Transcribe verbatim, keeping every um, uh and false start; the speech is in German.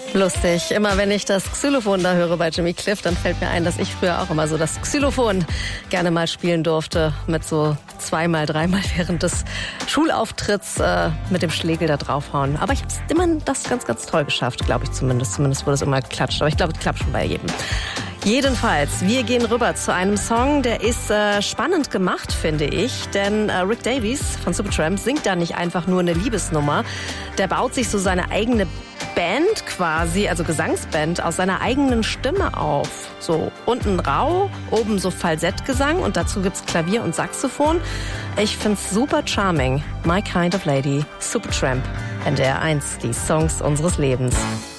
Lustig. Immer wenn ich das Xylophon da höre bei Jimmy Cliff, dann fällt mir ein, dass ich früher auch immer so das Xylophon gerne mal spielen durfte. Mit so zweimal, dreimal während des Schulauftritts äh, mit dem Schlegel da draufhauen. Aber ich habe immer das ganz, ganz toll geschafft, glaube ich zumindest. Zumindest wurde es immer geklatscht. Aber ich glaube, es klappt schon bei jedem. Jedenfalls, wir gehen rüber zu einem Song, der ist äh, spannend gemacht, finde ich. Denn äh, Rick Davies von Supertramp singt da nicht einfach nur eine Liebesnummer. Der baut sich so seine eigene Band quasi, also Gesangsband, aus seiner eigenen Stimme auf. So unten rau, oben so Falsettgesang und dazu gibt's Klavier und Saxophon. Ich find's super charming. My Kind of Lady, Supertramp, N D R eins, die Songs unseres Lebens.